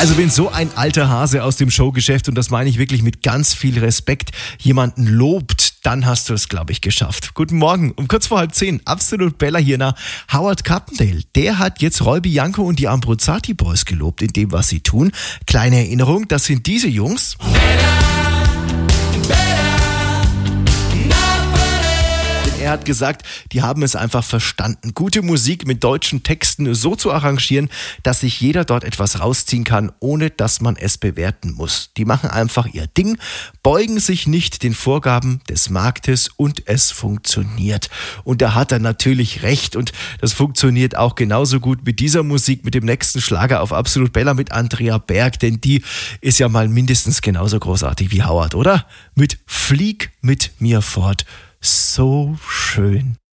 Also wenn so ein alter Hase aus dem Showgeschäft, und das meine ich wirklich mit ganz viel Respekt, jemanden lobt, dann hast du es, glaube ich, geschafft. Guten Morgen, um kurz vor 9:30, Absolut Bella hier nach Howard Carpendale. Der hat jetzt Roy Bianco und die Ambrozzati Boys gelobt in dem, was sie tun. Kleine Erinnerung, das sind diese Jungs. Er hat gesagt, die haben es einfach verstanden, gute Musik mit deutschen Texten so zu arrangieren, dass sich jeder dort etwas rausziehen kann, ohne dass man es bewerten muss. Die machen einfach ihr Ding, beugen sich nicht den Vorgaben des Marktes und es funktioniert. Und da hat er natürlich recht und das funktioniert auch genauso gut mit dieser Musik, mit dem nächsten Schlager auf Absolut Bella mit Andrea Berg, denn die ist ja mal mindestens genauso großartig wie Howard, oder? Mit Flieg mit mir fort. So schön.